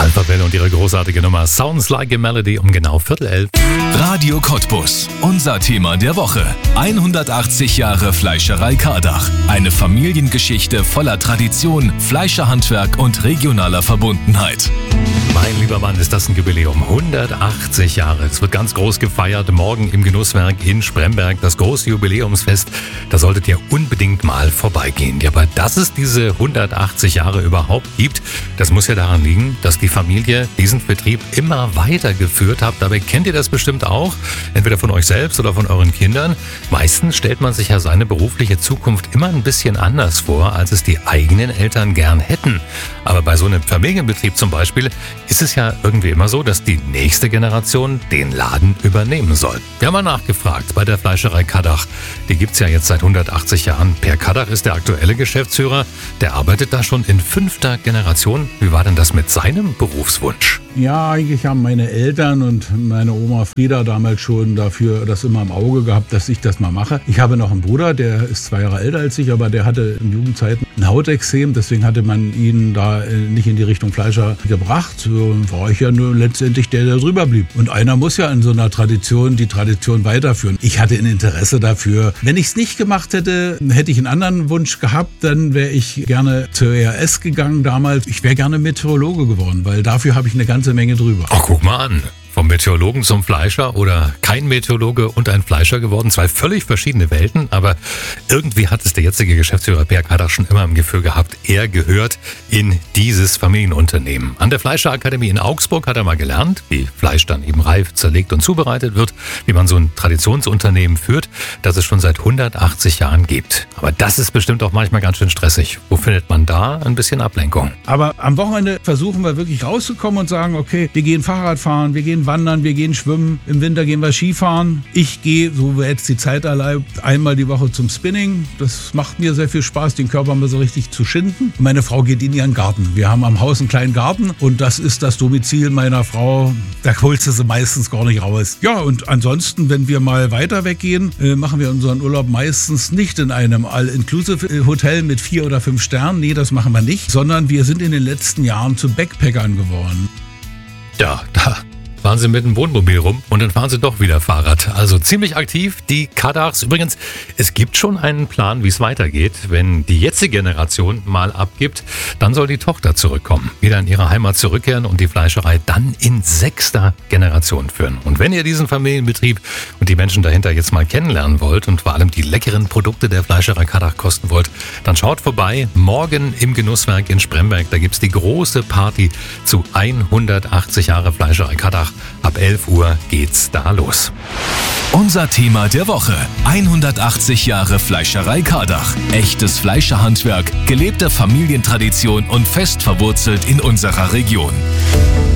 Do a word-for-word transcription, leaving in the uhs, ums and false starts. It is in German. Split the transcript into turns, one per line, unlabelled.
Alpha Bell und ihre großartige Nummer Sounds Like a Melody um genau Viertel elf.
Radio Cottbus, unser Thema der Woche. hundertachtzig Jahre Fleischerei Kardach. Eine Familiengeschichte voller Tradition, Fleischerhandwerk und regionaler Verbundenheit.
Mein lieber Mann, ist das ein Jubiläum. hundertachtzig Jahre. Es wird ganz groß gefeiert. Morgen im Genusswerk in Spremberg. Das große Jubiläumsfest. Da solltet ihr unbedingt mal vorbeigehen. Ja, aber dass es diese hundertachtzig Jahre überhaupt gibt, das muss ja daran liegen, dass die Familie diesen Betrieb immer weitergeführt hat. Dabei kennt ihr das bestimmt auch. Entweder von euch selbst oder von euren Kindern. Meistens stellt man sich ja seine berufliche Zukunft immer ein bisschen anders vor, als es die eigenen Eltern gern hätten. Aber bei so einem Familienbetrieb zum Beispiel ist es ja irgendwie immer so, dass die nächste Generation den Laden übernehmen soll. Wir haben mal nachgefragt bei der Fleischerei Kardach. Die gibt's ja jetzt seit hundertachtzig Jahren. Per Kardach ist der aktuelle Geschäftsführer. Der arbeitet da schon in fünfter Generation. Wie war denn das mit seinem Berufswunsch?
Ja, eigentlich haben meine Eltern und meine Oma Frieda damals schon dafür das immer im Auge gehabt, dass ich das mal mache. Ich habe noch einen Bruder, der ist zwei Jahre älter als ich, aber der hatte in Jugendzeiten ein Hautexem. Deswegen hatte man ihn da nicht in die Richtung Fleischer gebracht. So war ich ja nur letztendlich der, der drüber blieb. Und einer muss ja in so einer Tradition die Tradition weiterführen. Ich hatte ein Interesse dafür. Wenn ich es nicht gemacht hätte, hätte ich einen anderen Wunsch gehabt. Dann wäre ich gerne zur E R S gegangen damals. Ich wäre gerne Meteorologe geworden, weil dafür habe ich eine ganze Menge drüber.
Ach, guck mal an. Vom Meteorologen zum Fleischer oder kein Meteorologe und ein Fleischer geworden. Zwei völlig verschiedene Welten, aber irgendwie hat es der jetzige Geschäftsführer Per Kardach schon immer im Gefühl gehabt, er gehört in dieses Familienunternehmen. An der Fleischerakademie in Augsburg hat er mal gelernt, wie Fleisch dann eben reif, zerlegt und zubereitet wird, wie man so ein Traditionsunternehmen führt, das es schon seit hundertachtzig Jahren gibt. Aber das ist bestimmt auch manchmal ganz schön stressig. Wo findet man da ein bisschen Ablenkung?
Aber am Wochenende versuchen wir wirklich rauszukommen und sagen, okay, wir gehen Fahrrad fahren, wir gehen wandern, wir gehen schwimmen, im Winter gehen wir Skifahren. Ich gehe, so wie jetzt die Zeit erlaubt, einmal die Woche zum Spinning. Das macht mir sehr viel Spaß, den Körper mal so richtig zu schinden. Meine Frau geht in ihren Garten. Wir haben am Haus einen kleinen Garten und das ist das Domizil meiner Frau. Da holst du sie meistens gar nicht raus. Ja, und ansonsten, wenn wir mal weiter weggehen, machen wir unseren Urlaub meistens nicht in einem All-Inclusive-Hotel mit vier oder fünf Sternen. Nee, das machen wir nicht, sondern wir sind in den letzten Jahren zu Backpackern geworden.
Ja, da fahren sie mit dem Wohnmobil rum und dann fahren sie doch wieder Fahrrad. Also ziemlich aktiv, die Kardachs. Übrigens, es gibt schon einen Plan, wie es weitergeht. Wenn die jetzige Generation mal abgibt, dann soll die Tochter zurückkommen, wieder in ihre Heimat zurückkehren und die Fleischerei dann in sechster Generation führen. Und wenn ihr diesen Familienbetrieb und die Menschen dahinter jetzt mal kennenlernen wollt und vor allem die leckeren Produkte der Fleischerei Kardach kosten wollt, dann schaut vorbei. Morgen im Genusswerk in Spremberg, da gibt's die große Party zu hundertachtzig Jahre Fleischerei Kardach. Ab elf Uhr geht's da los.
Unser Thema der Woche. hundertachtzig Jahre Fleischerei Kardach. Echtes Fleischerhandwerk, gelebte Familientradition und fest verwurzelt in unserer Region.